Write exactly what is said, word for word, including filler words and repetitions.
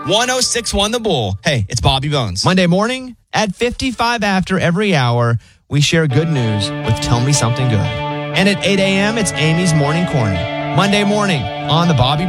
one oh six point one The Bull. Hey, it's Bobby Bones. Monday morning at fifty-five after every hour, we share good news with Tell Me Something Good. And at eight a.m., it's Amy's Morning Corny. Monday morning on the Bobby